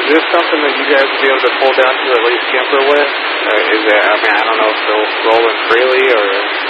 this something that you guys would be able to pull down to at least camper with? Is it, I mean, I don't know if they'll roll in freely or...